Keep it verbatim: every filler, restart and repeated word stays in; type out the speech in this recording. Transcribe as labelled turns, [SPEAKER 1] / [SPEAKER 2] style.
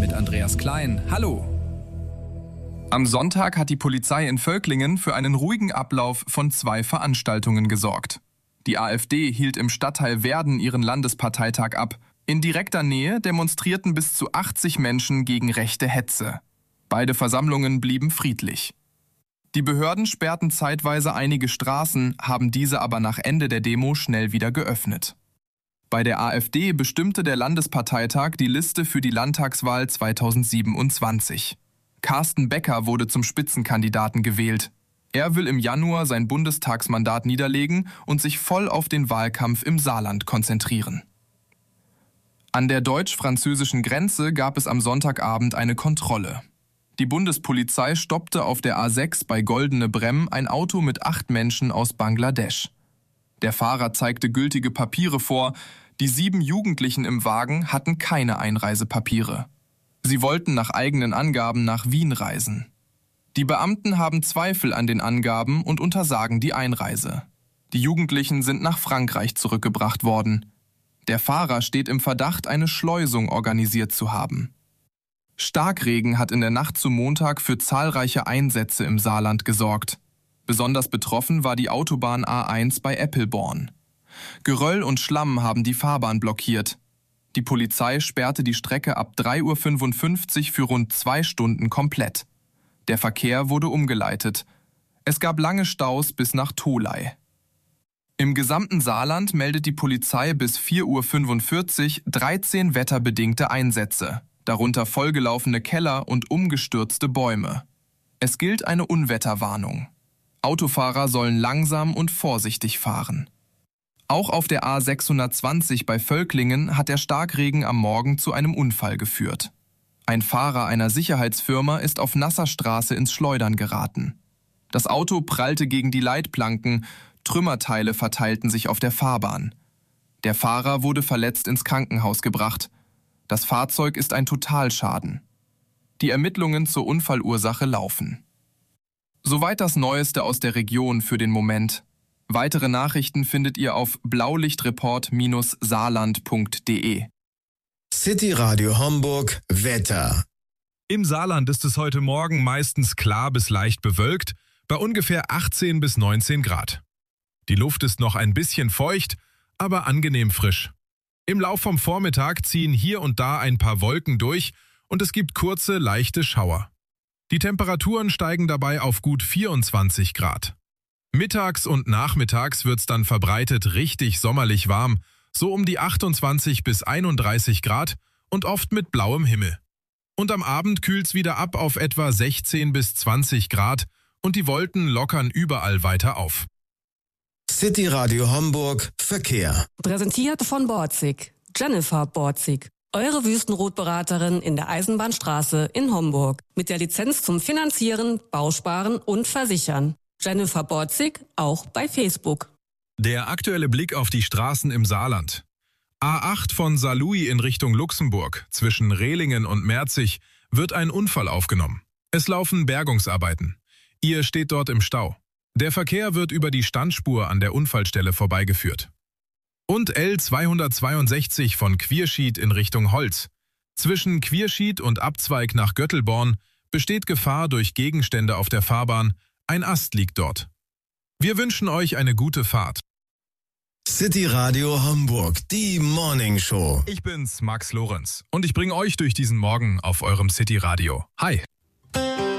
[SPEAKER 1] mit Andreas Klein. Hallo!
[SPEAKER 2] Am Sonntag hat die Polizei in Völklingen für einen ruhigen Ablauf von zwei Veranstaltungen gesorgt. Die AfD hielt im Stadtteil Werden ihren Landesparteitag ab. In direkter Nähe demonstrierten bis zu achtzig Menschen gegen rechte Hetze. Beide Versammlungen blieben friedlich. Die Behörden sperrten zeitweise einige Straßen, haben diese aber nach Ende der Demo schnell wieder geöffnet. Bei der AfD bestimmte der Landesparteitag die Liste für die Landtagswahl zweitausendsiebenundzwanzig. Carsten Becker wurde zum Spitzenkandidaten gewählt. Er will im Januar sein Bundestagsmandat niederlegen und sich voll auf den Wahlkampf im Saarland konzentrieren. An der deutsch-französischen Grenze gab es am Sonntagabend eine Kontrolle. Die Bundespolizei stoppte auf der A sechs bei Goldene Bremm ein Auto mit acht Menschen aus Bangladesch. Der Fahrer zeigte gültige Papiere vor. Die sieben Jugendlichen im Wagen hatten keine Einreisepapiere. Sie wollten nach eigenen Angaben nach Wien reisen. Die Beamten haben Zweifel an den Angaben und untersagen die Einreise. Die Jugendlichen sind nach Frankreich zurückgebracht worden. Der Fahrer steht im Verdacht, eine Schleusung organisiert zu haben. Starkregen hat in der Nacht zu Montag für zahlreiche Einsätze im Saarland gesorgt. Besonders betroffen war die Autobahn A eins bei Eppelborn. Geröll und Schlamm haben die Fahrbahn blockiert. Die Polizei sperrte die Strecke ab drei Uhr fünfundfünfzig für rund zwei Stunden komplett. Der Verkehr wurde umgeleitet. Es gab lange Staus bis nach Tholey. Im gesamten Saarland meldet die Polizei bis vier Uhr fünfundvierzig dreizehn wetterbedingte Einsätze, darunter vollgelaufene Keller und umgestürzte Bäume. Es gilt eine Unwetterwarnung. Autofahrer sollen langsam und vorsichtig fahren. Auch auf der A sechshundertzwanzig bei Völklingen hat der Starkregen am Morgen zu einem Unfall geführt. Ein Fahrer einer Sicherheitsfirma ist auf nasser Straße ins Schleudern geraten. Das Auto prallte gegen die Leitplanken, Trümmerteile verteilten sich auf der Fahrbahn. Der Fahrer wurde verletzt ins Krankenhaus gebracht. Das Fahrzeug ist ein Totalschaden. Die Ermittlungen zur Unfallursache laufen. Soweit das Neueste aus der Region für den Moment. Weitere Nachrichten findet ihr auf blaulichtreport Bindestrich saarland Punkt de.
[SPEAKER 3] City Radio Homburg Wetter.
[SPEAKER 4] Im Saarland ist es heute Morgen meistens klar bis leicht bewölkt, bei ungefähr achtzehn bis neunzehn Grad. Die Luft ist noch ein bisschen feucht, aber angenehm frisch. Im Lauf vom Vormittag ziehen hier und da ein paar Wolken durch und es gibt kurze, leichte Schauer. Die Temperaturen steigen dabei auf gut vierundzwanzig Grad. Mittags und nachmittags wird's dann verbreitet richtig sommerlich warm, so um die achtundzwanzig bis einunddreißig Grad und oft mit blauem Himmel. Und am Abend kühlt's wieder ab auf etwa sechzehn bis zwanzig Grad und die Wolken lockern überall weiter auf.
[SPEAKER 3] City Radio Homburg Verkehr.
[SPEAKER 5] Präsentiert von Borzig. Jennifer Borzig. Eure Wüstenrotberaterin in der Eisenbahnstraße in Homburg. Mit der Lizenz zum Finanzieren, Bausparen und Versichern. Jennifer Borzig, auch bei Facebook.
[SPEAKER 4] Der aktuelle Blick auf die Straßen im Saarland. A acht von Saarlouis in Richtung Luxemburg, zwischen Rehlingen und Merzig, wird ein Unfall aufgenommen. Es laufen Bergungsarbeiten. Ihr steht dort im Stau. Der Verkehr wird über die Standspur an der Unfallstelle vorbeigeführt. Und L zweihundertzweiundsechzig von Quierschied in Richtung Holz. Zwischen Quierschied und Abzweig nach Göttelborn besteht Gefahr durch Gegenstände auf der Fahrbahn. Ein Ast liegt dort. Wir wünschen euch eine gute Fahrt.
[SPEAKER 3] City Radio Homburg, die Morning Show.
[SPEAKER 4] Ich bin's, Max Lorenz, und ich bringe euch durch diesen Morgen auf eurem City Radio. Hi!